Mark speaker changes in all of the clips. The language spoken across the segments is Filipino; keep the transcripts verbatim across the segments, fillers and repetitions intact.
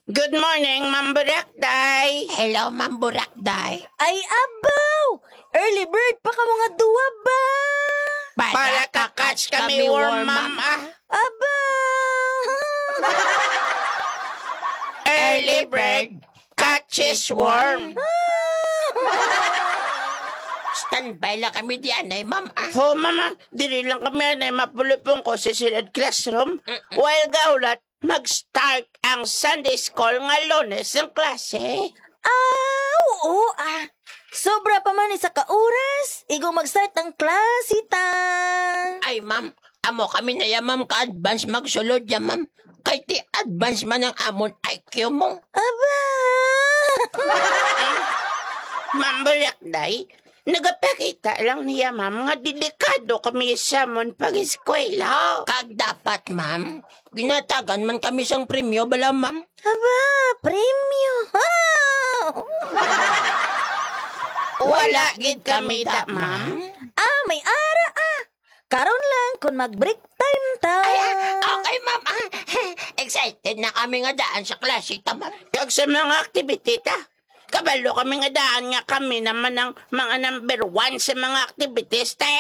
Speaker 1: Good morning, Ma'am Burakday.
Speaker 2: Hello, Ma'am Burakday.
Speaker 3: Ay, abaw! Early bird pa ka mga duwa ba?
Speaker 1: Para kakatch kami warm, Ma'am. Ah.
Speaker 3: Abaw!
Speaker 1: Early bird catches worm.
Speaker 2: Standby lang kami diyan ay, Ma'am. Ah.
Speaker 1: Ho, Mama, dili lang kami na mapulupong ko sa silid classroom. While gaulat, mag-start ang Sunday School nga Lunes ng klase.
Speaker 3: Ah, oo ah. Sobra pa man isa ka oras. Igo mag-start ng klase ta.
Speaker 2: Ay, Ma'am. Amo kami na yan, Ma'am, ka-advance magsulod yan, Ma'am. Kay ti advance man ang amon I Q mo.
Speaker 3: Aba!
Speaker 1: Ma'am Burakday, nagapakita lang niya, Ma'am, nga dedikado kami sa mon pag-eskwela.
Speaker 2: Kag dapat, Ma'am. Ginatagan man kami sang premyo, bala, Ma'am.
Speaker 3: Aba, premyo. Ah!
Speaker 1: Wala gid kami da, Ma'am.
Speaker 3: Ah, may ara ah. Karon lang kung mag-break time ta.
Speaker 2: Okay, Ma'am. Ah. Excited na kami nga daan sa klase, ta, Ma'am.
Speaker 1: Kag sa mga activity ta. Kabalo kami nga daan nga kami naman ang mga number one sa mga activities ta.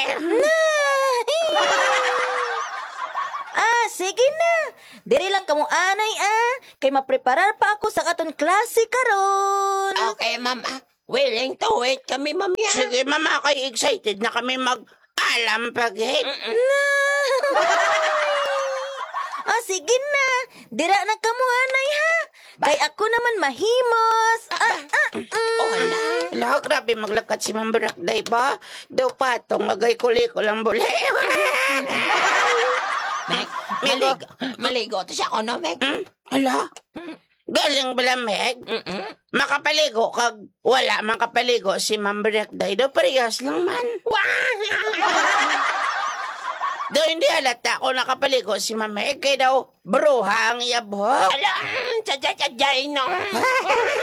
Speaker 3: Ah, sige na. Diri lang kamo anay ah. Kay mapreparar pa ako sa aton klase karon.
Speaker 2: Okay, Ma'am. Ah. Willing to wait kami, Ma'am. Yan.
Speaker 1: Sige, Mama, kay excited na kami mag-alam pag-hit.
Speaker 3: Ah, sige na. Dira na kamo anay ha. Kay ako naman mahimos. Ah, ah, mm.
Speaker 2: Oh, hala.
Speaker 1: Hala, grabe maglakat si Ma'am Burakday ba? Daw patong magay kuli ko lang buli.
Speaker 2: Meg, maligo. Maligo to siya ko, no, Meg?
Speaker 1: Hmm? Hala? Galing bala, Meg?
Speaker 2: Mm-mm.
Speaker 1: Makapaligo kag wala makapaligo si Ma'am Burakday. Daw parehas lang man. Daw hindi halata ko nakapaligo si Ma'am Meg. Kaya daw bruha ang iyabok.
Speaker 2: Ala, tsadya-tsadyay, no?